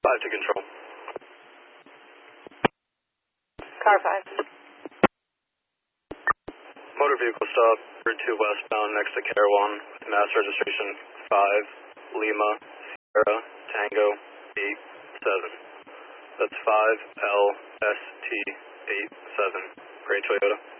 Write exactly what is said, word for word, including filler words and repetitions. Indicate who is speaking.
Speaker 1: five to control.
Speaker 2: Car five.
Speaker 1: Motor vehicle stop, Route two westbound next to Care one, with mass registration five, Lima, Sierra, Tango, eight, seven. That's five L S T eight seven. Gray Toyota.